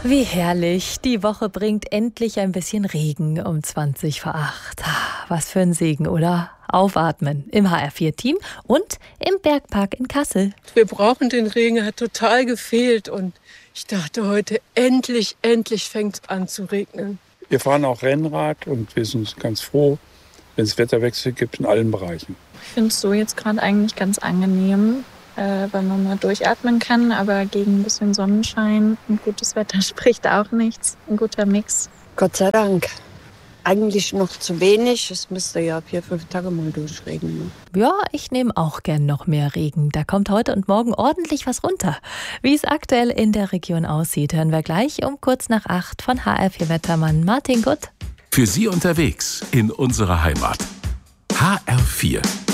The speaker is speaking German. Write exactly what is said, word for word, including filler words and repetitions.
Wie herrlich. Die Woche bringt endlich ein bisschen Regen um zwanzig vor acht. Was für ein Segen, oder? Aufatmen im H R vier Team und im Bergpark in Kassel. Wir brauchen den Regen, er hat total gefehlt. Und ich dachte heute, endlich, endlich fängt es an zu regnen. Wir fahren auch Rennrad und wir sind ganz froh, wenn es Wetterwechsel gibt in allen Bereichen. Ich finde es so jetzt gerade eigentlich ganz angenehm, äh, weil man mal durchatmen kann, aber gegen ein bisschen Sonnenschein und gutes Wetter spricht auch nichts. Ein guter Mix. Gott sei Dank. Eigentlich noch zu wenig. Es müsste ja vier, fünf Tage mal durchregnen. Ja, ich nehme auch gern noch mehr Regen. Da kommt heute und morgen ordentlich was runter. Wie es aktuell in der Region aussieht, hören wir gleich um kurz nach acht von H R vier Wettermann Martin Gutt. Für Sie unterwegs in unserer Heimat. H R vier